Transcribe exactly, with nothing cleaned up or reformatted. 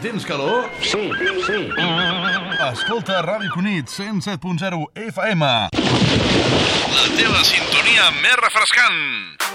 tens calor? Sí, sí. Escolta Ràdio Cunit, cent set punt zero F M. La teva sintonia més refrescant.